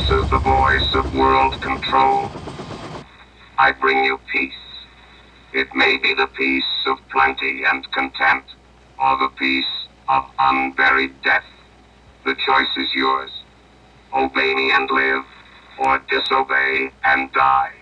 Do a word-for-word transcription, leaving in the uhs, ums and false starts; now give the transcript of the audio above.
This is the voice of world control. I bring you peace. It may be the peace of plenty and content, or the peace of unburied death. The choice is yours. Obey me and live, or disobey and die.